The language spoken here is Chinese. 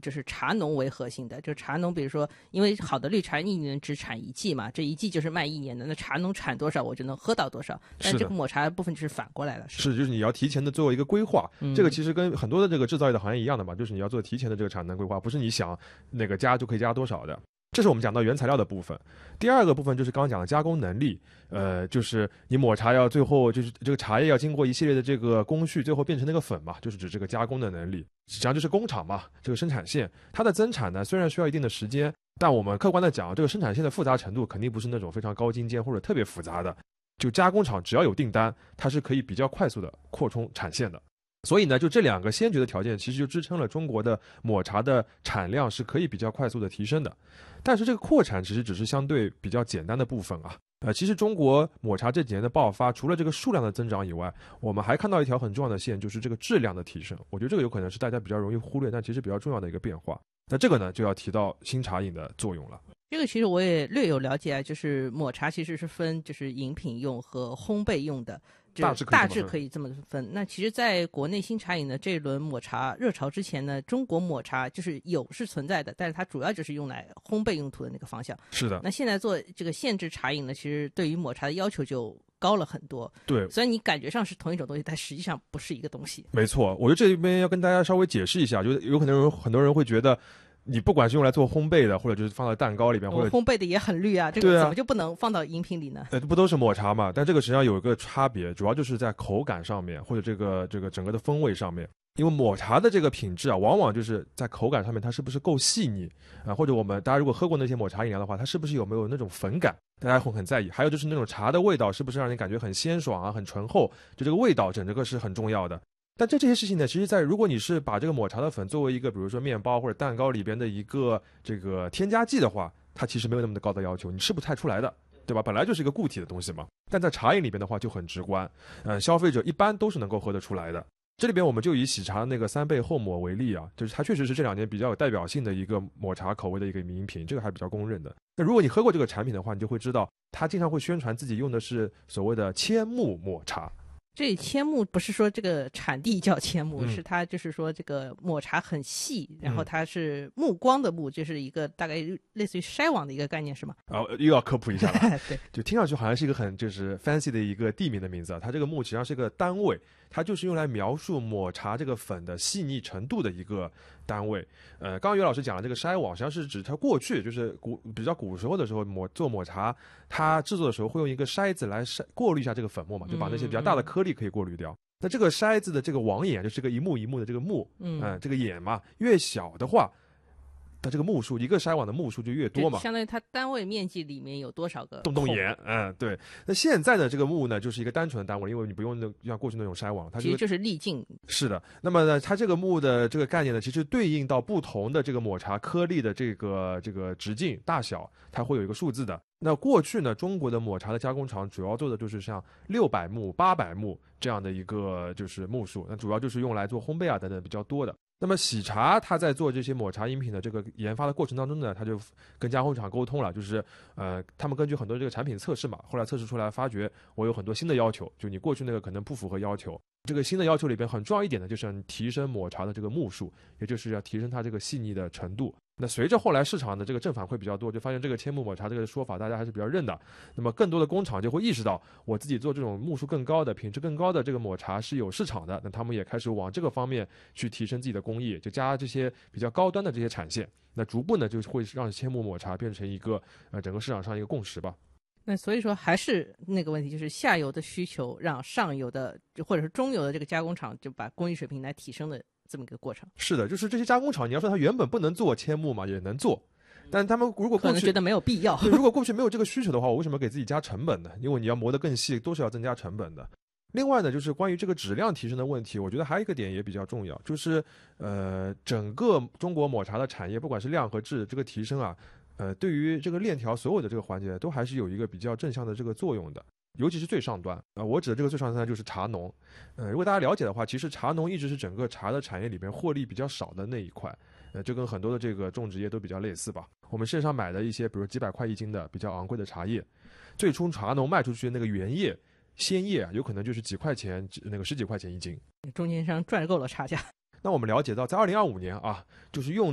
就是茶农为核心的，就茶农比如说因为好的绿茶一年只产一季嘛，这一季就是卖1年的，那茶农产多少我就能喝到多少，但这个抹茶的部分就是反过来了。 是就是你要提前的做一个规划，这个其实跟很多的这个制造业的行业一样的嘛，就是你要做提前的这个产能规划，不是你想那个加就可以加多少的。这是我们讲到原材料的部分。第二个部分就是刚刚讲的加工能力，就是你抹茶要最后就是这个茶叶要经过一系列的这个工序，最后变成那个粉嘛，就是指这个加工的能力。实际上就是工厂嘛，这个生产线它的增产呢，虽然需要一定的时间，但我们客观的讲，这个生产线的复杂程度肯定不是那种非常高精尖或者特别复杂的。就加工厂只要有订单，它是可以比较快速的扩充产线的。所以呢，就这两个先决的条件，其实就支撑了中国的抹茶的产量是可以比较快速的提升的。但是这个扩产其实只是相对比较简单的部分啊。其实中国抹茶这几年的爆发，除了这个数量的增长以外，我们还看到一条很重要的线，就是这个质量的提升。我觉得这个有可能是大家比较容易忽略，但其实比较重要的一个变化。那这个呢，就要提到新茶饮的作用了。 这个其实我也略有了解啊，就是抹茶其实是分就是饮品用和烘焙用的。大致可以这么分。那其实在国内新茶饮的这一轮抹茶热潮之前呢，中国抹茶就是是存在的，但是它主要就是用来烘焙用途的那个方向。 是的。 那现在做这个限制茶饮呢，其实对于抹茶的要求就高了很多。 对， 虽然你感觉上是同一种东西，但实际上不是一个东西。 没错，我觉得这边要跟大家稍微解释一下，就有可能很多人会觉得你不管是用来做烘焙的，或者就是放到蛋糕里边，或者烘焙的也很绿啊，这个怎么就不能放到饮品里呢？ 不都是抹茶嘛？但这个实际上有一个差别，主要就是在口感上面，或者这个整个的风味上面。因为抹茶的这个品质啊，往往就是在口感上面它是不是够细腻啊，或者大家如果喝过那些抹茶饮料的话，它是不是有没有那种粉感，大家会很在意。还有就是那种茶的味道是不是让人感觉很鲜爽啊，很醇厚，就这个味道整个是很重要的。但这些事情呢，其实如果你是把这个抹茶的粉作为一个比如说面包或者蛋糕里边的一个这个添加剂的话，它其实没有那么的高的要求，你吃不太出来的，对吧？本来就是一个固体的东西嘛。但在茶饮里边的话就很直观，消费者一般都是能够喝得出来的。这里边我们就以喜茶那个3倍厚抹为例啊，就是它确实是这2年比较有代表性的一个抹茶口味的一个饮品，这个还比较公认的。那如果你喝过这个产品的话，你就会知道它经常会宣传自己用的是所谓的千木抹茶。 这千木不是说这个产地叫千木，是它就是说这个抹茶很细，然后它是目光的目，就是一个大概类似于筛网的一个概念，是吗？ 又要科普一下了。 对， 就听上去好像是一个很就是 fancy 的一个地名的名字啊。它这个木实际上是一个单位，它就是用来描述抹茶这个粉的细腻程度的一个单位。刚刚于老师讲了这个筛网，实际上是指它过去就是比较古时候的时候做抹茶，它制作的时候会用一个筛子来过滤一下这个粉末嘛，就把那些比较大的颗粒可以过滤掉。那这个筛子的这个网眼就是个一目一目的这个目，这个眼嘛，越小的话，它这个目数，一个筛网的目数就越多嘛， 相当于它单位面积里面有多少个洞眼。对。那现在呢，这个目呢就是一个单纯的单位，因为你不用像过去那种筛网，它其实就是粒径。 是的。那么呢，它这个目的这个概念呢，其实对应到不同的这个抹茶颗粒的这个直径大小，它会有一个数字的。那过去呢，中国的抹茶的加工厂主要做的就是像600目、800目这样的一个就是目数，那主要就是用来做烘焙啊等等比较多的。那么喜茶它在做这些抹茶饮品的这个研发的过程当中呢，它就跟加工厂沟通了，就是他们根据很多这个产品测试嘛，后来测试出来发觉我有很多新的要求，就你过去那个可能不符合要求。这个新的要求里边很重要一点呢，就是要提升抹茶的这个目数，也就是要提升它这个细腻的程度。那随着后来市场的这个正反馈比较多，就发现这个千木抹茶这个说法大家还是比较认的。那么更多的工厂就会意识到，我自己做这种目数更高的、品质更高的这个抹茶是有市场的。那他们也开始往这个方面去提升自己的工艺，就加这些比较高端的这些产线。那逐步呢，就会让千木抹茶变成一个整个市场上一个共识吧。 那所以说还是那个问题，就是下游的需求让上游的或者是中游的这个加工厂就把工艺水平来提升的这么一个过程。 是的，就是这些加工厂，你要说它原本不能做千木嘛，也能做，但他们如果过去可能觉得没有必要， 如果过去没有这个需求的话，我为什么给自己加成本呢？因为你要磨得更细，都是要增加成本的。另外呢，就是关于这个质量提升的问题，我觉得还有一个点也比较重要，就是整个中国抹茶的产业，不管是量和质这个提升啊，对于这个链条所有的这个环节都还是有一个比较正向的这个作用的。尤其是最上端我指的这个最上端就是茶农。如果大家了解的话，其实茶农一直是整个茶的产业里边获利比较少的那一块，就跟很多的这个种植业都比较类似吧。我们线上买的一些比如几百块1斤的比较昂贵的茶叶，最初茶农卖出去的那个原叶鲜叶有可能就是几块钱，那个10几块钱1斤， 中间商赚够了差价。 那我们了解到在2025年啊，就是用